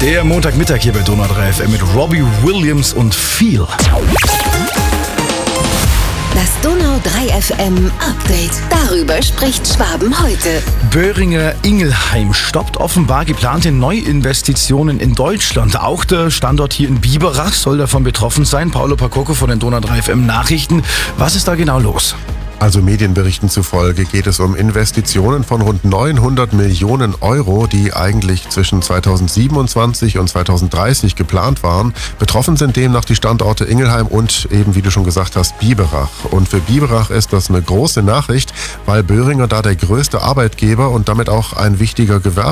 Der Montagmittag hier bei Donau 3 FM mit Robbie Williams und Feel. Das Donau 3 FM Update. Darüber spricht Schwaben heute. Böhringer Ingelheim stoppt offenbar geplante Neuinvestitionen in Deutschland. Auch der Standort hier in Biberach soll davon betroffen sein. Paolo Pacocco von den Donau 3 FM Nachrichten. Was ist da genau los? Also Medienberichten zufolge geht es um Investitionen von rund 900 Millionen Euro, die eigentlich zwischen 2027 und 2030 geplant waren. Betroffen sind demnach die Standorte Ingelheim und eben, wie du schon gesagt hast, Biberach. Und für Biberach ist das eine große Nachricht, weil Böhringer da der größte Arbeitgeber und damit auch ein wichtiger